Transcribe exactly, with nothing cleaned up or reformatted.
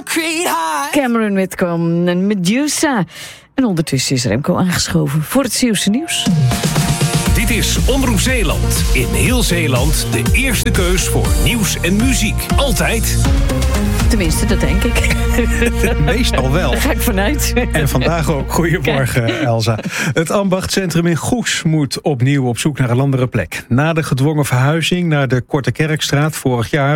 concrete heart. Cameron Whitcomb en Medusa. En ondertussen is Remco aangeschoven voor het Zeeuwse nieuws. Dit is Omroep Zeeland. In heel Zeeland de eerste keus voor nieuws en muziek. Altijd. Tenminste, dat denk ik. Meestal wel. Daar ga ik vanuit. En vandaag ook. Goedemorgen, Elsa. Het ambachtscentrum in Goes moet opnieuw op zoek naar een andere plek. Na de gedwongen verhuizing naar de Korte Kerkstraat vorig jaar